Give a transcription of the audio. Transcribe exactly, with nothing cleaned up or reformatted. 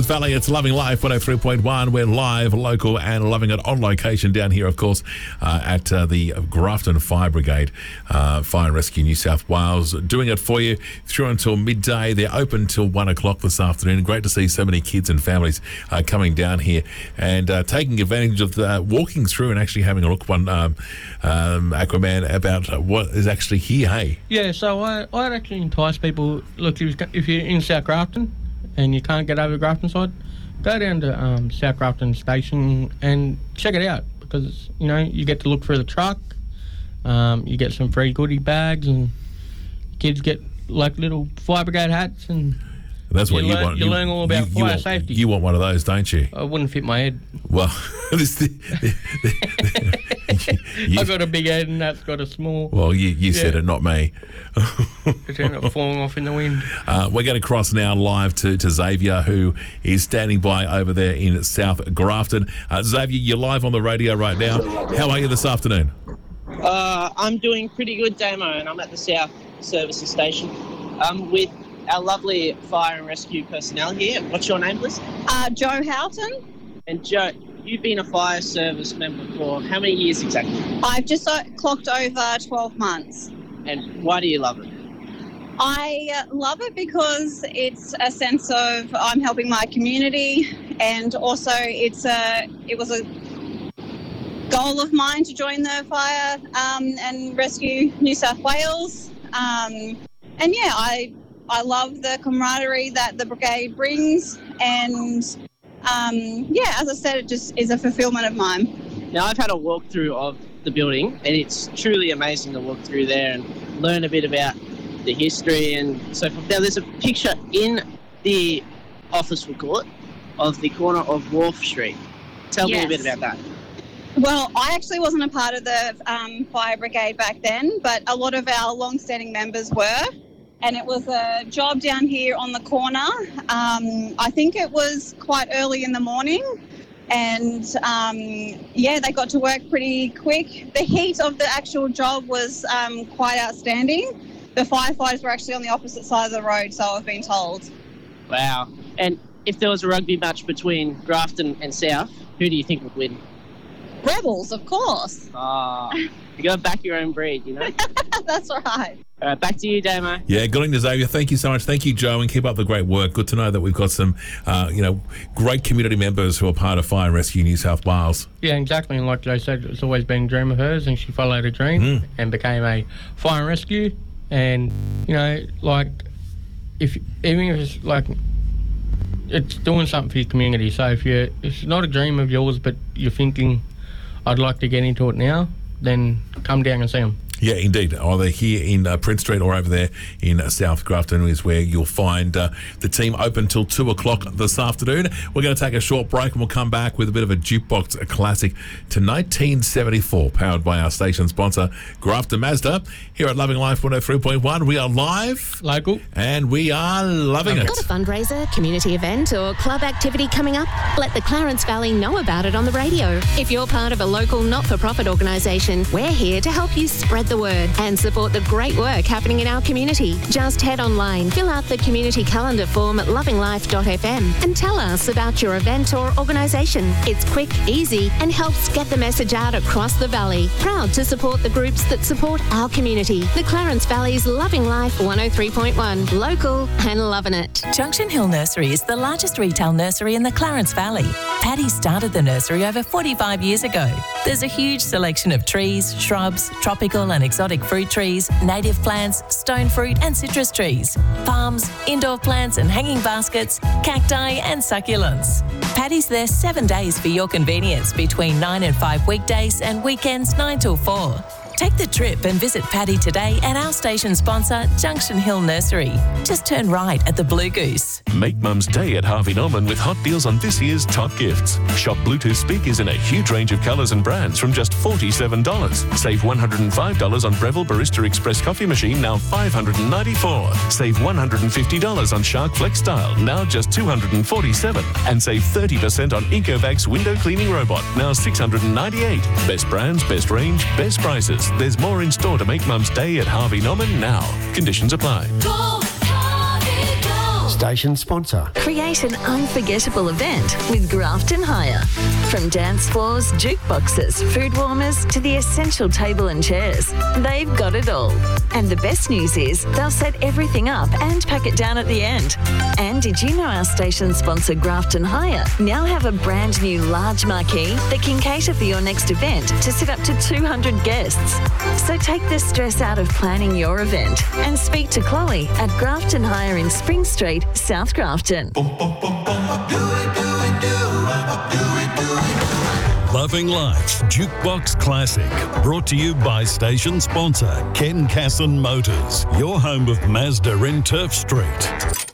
Valley, it's Loving Life one oh three point one. We're live, local, and loving it on location down here, of course, uh, at uh, the Grafton Fire Brigade, uh, Fire and Rescue New South Wales, doing it for you through until midday. They're open till one o'clock this afternoon. Great to see so many kids and families uh, coming down here and uh, taking advantage of the, walking through and actually having a look, one um, um, Aquaman, about what is actually here, hey? Yeah, so I, I'd actually entice people, look, if if you're in South Grafton, and you can't get over the Grafton side, go down to um, South Grafton Station and check it out, because, you know, you get to look through the truck, um, you get some free goodie bags, and kids get, like, little fire brigade hats, and that's what you, you learn, want. You, you learn all about you, fire you want, safety. You want one of those, don't you? I wouldn't fit my head. Well, this, the, you, I got a big head and that's got a small. Well, you, you yeah. said it, not me. It ended up falling off in the wind. Uh, we're going to cross now live to, to Xavier, who is standing by over there in South Grafton. Uh, Xavier, you're live on the radio right now. How are you this afternoon? Uh, I'm doing pretty good, Damo, and I'm at the South Services Station um, with our lovely fire and rescue personnel here. What's your name, please? Uh, Joe Houghton. And Joe, you've been a fire service member for how many years exactly? I've just uh, clocked over twelve months. And why do you love it? I uh, love it because it's a sense of I'm helping my community, and also it's a it was a goal of mine to join the Fire um, and Rescue New South Wales. Um, and yeah, I I love the camaraderie that the brigade brings, and um, yeah, as I said, it just is a fulfilment of mine. Now, I've had a walkthrough of the building, and it's truly amazing to walk through there and learn a bit about the history and so forth. Now, there's a picture in the office, we call it, of the corner of Wharf Street. Tell Yes. me a bit about that. Well, I actually wasn't a part of the um, fire brigade back then, but a lot of our long-standing members were. And it was a job down here on the corner. Um, I think it was quite early in the morning. And, um, yeah, they got to work pretty quick. The heat of the actual job was um, quite outstanding. The firefighters were actually on the opposite side of the road, so I've been told. Wow. And if there was a rugby match between Grafton and South, who do you think would win? Rebels, of course. Ah, you got to back your own breed, you know? That's right. All right, back to you, Damo. Yeah, good evening, Xavier. Thank you so much. Thank you, Joe, and keep up the great work. Good to know that we've got some, uh, you know, great community members who are part of Fire and Rescue New South Wales. Yeah, exactly. And like Joe said, it's always been a dream of hers, and she followed her dream Mm. and became a fire and rescue. And, you know, like, if even if it's like, it's doing something for your community. So if you it's not a dream of yours, but you're thinking, I'd like to get into it now, then come down and see them. Yeah, indeed. Either here in uh, Prince Street or over there in uh, South Grafton is where you'll find uh, the team open till two o'clock this afternoon. We're going to take a short break and we'll come back with a bit of a jukebox a classic to nineteen seventy-four, powered by our station sponsor, Grafton Mazda. Here at Loving Life one oh three point one, we are live. Local. And we are loving it. Got a fundraiser, community event or club activity coming up? Let the Clarence Valley know about it on the radio. If you're part of a local not-for-profit organisation, we're here to help you spread the word and support the great work happening in our community. Just head online, fill out the community calendar form at loving life dot f m and tell us about your event or organisation. It's quick, easy and helps get the message out across the valley. Proud to support the groups that support our community. The Clarence Valley's Loving Life one oh three point one. Local and loving it. Junction Hill Nursery is the largest retail nursery in the Clarence Valley. Paddy started the nursery over forty-five years ago. There's a huge selection of trees, shrubs, tropical and exotic fruit trees, native plants, stone fruit and citrus trees, palms, indoor plants and hanging baskets, cacti and succulents. Paddy's there seven days for your convenience between nine and five weekdays and weekends nine till four. Take the trip and visit Paddy today at our station sponsor, Junction Hill Nursery. Just turn right at the Blue Goose. Make Mum's Day at Harvey Norman with hot deals on this year's top gifts. Shop Bluetooth speakers in a huge range of colours and brands from just forty-seven dollars. Save one hundred five dollars on Breville Barista Express coffee machine, now five hundred ninety-four dollars. Save one hundred fifty dollars on Shark Flex Style, now just two hundred forty-seven dollars. And save thirty percent on Ecovacs window cleaning robot, now six hundred ninety-eight dollars. Best brands, best range, best prices. There's more in store to make Mum's Day at Harvey Norman now. Conditions apply. Go, Harvey, go. Station sponsor. Create an unforgettable event with Grafton Hire. From dance floors, jukeboxes, food warmers to the essential table and chairs, they've got it all. And the best news is they'll set everything up and pack it down at the end. And did you know our station sponsor Grafton Hire now have a brand new large marquee that can cater for your next event to sit up to two hundred guests? So take the stress out of planning your event and speak to Chloe at Grafton Hire in Spring Street, South Grafton. Loving Life's Jukebox Classic, brought to you by station sponsor Ken Casson Motors, your home of Mazda in Turf Street.